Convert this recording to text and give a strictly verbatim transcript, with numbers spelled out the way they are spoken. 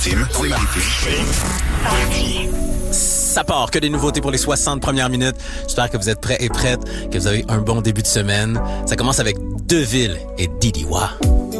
Tim, c'est Martin. Ça part, que des nouveautés pour les soixante premières minutes. J'espère que vous êtes prêts et prêtes, que vous avez un bon début de semaine. Ça commence avec Deville et Didiwa.